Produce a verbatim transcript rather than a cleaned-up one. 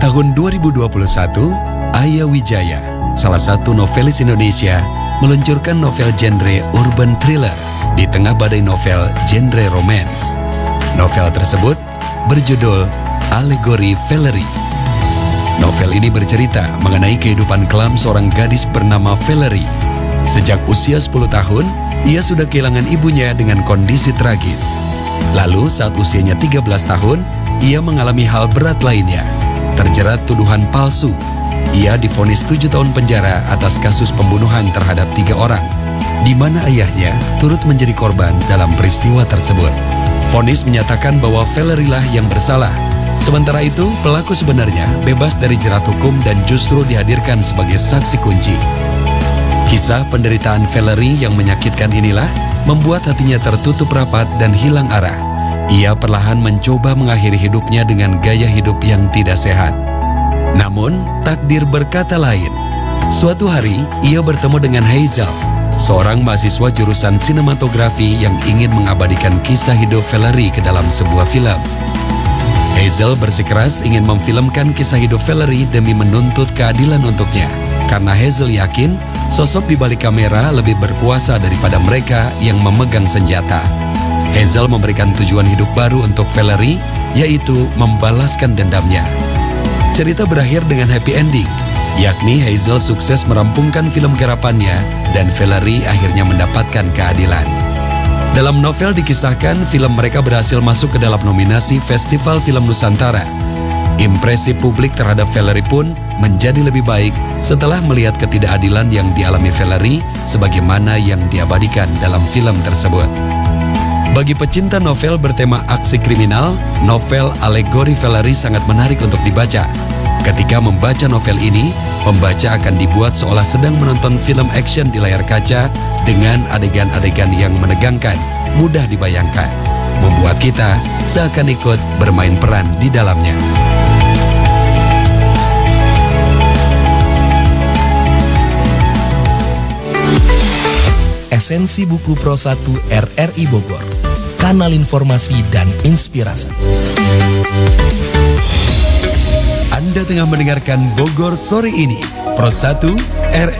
Tahun dua ribu dua puluh satu, Aya Wijaya, salah satu novelis Indonesia, meluncurkan novel genre urban thriller di tengah badai novel genre romance. Novel tersebut berjudul Alegori Valerie. Novel ini bercerita mengenai kehidupan kelam seorang gadis bernama Valerie. Sejak usia sepuluh tahun, ia sudah kehilangan ibunya dengan kondisi tragis. Lalu saat usianya tiga belas tahun, ia mengalami hal berat lainnya, terjerat tuduhan palsu. Ia divonis tujuh tahun penjara atas kasus pembunuhan terhadap tiga orang, di mana ayahnya turut menjadi korban dalam peristiwa tersebut. Vonis menyatakan bahwa Valerie lah yang bersalah. Sementara itu, pelaku sebenarnya bebas dari jerat hukum dan justru dihadirkan sebagai saksi kunci. Kisah penderitaan Valerie yang menyakitkan inilah membuat hatinya tertutup rapat dan hilang arah. Ia perlahan mencoba mengakhiri hidupnya dengan gaya hidup yang tidak sehat. Namun, takdir berkata lain. Suatu hari, ia bertemu dengan Hazel, seorang mahasiswa jurusan sinematografi yang ingin mengabadikan kisah hidup Valerie ke dalam sebuah film. Hazel bersikeras ingin memfilmkan kisah hidup Valerie demi menuntut keadilan untuknya, karena Hazel yakin sosok di balik kamera lebih berkuasa daripada mereka yang memegang senjata. Hazel memberikan tujuan hidup baru untuk Valerie, yaitu membalaskan dendamnya. Cerita berakhir dengan happy ending, yakni Hazel sukses merampungkan film garapannya dan Valerie akhirnya mendapatkan keadilan. Dalam novel dikisahkan film mereka berhasil masuk ke dalam nominasi Festival Film Nusantara. Impresi publik terhadap Valerie pun menjadi lebih baik setelah melihat ketidakadilan yang dialami Valerie sebagaimana yang diabadikan dalam film tersebut. Bagi pecinta novel bertema aksi kriminal, novel Alegori Valerie sangat menarik untuk dibaca. Ketika membaca novel ini, pembaca akan dibuat seolah sedang menonton film action di layar kaca dengan adegan-adegan yang menegangkan, mudah dibayangkan, membuat kita seakan ikut bermain peran di dalamnya. Esensi buku Pro satu R R I Bogor, kanal informasi dan inspirasi. Anda tengah mendengarkan Bogor Sore Ini, Pro satu R R I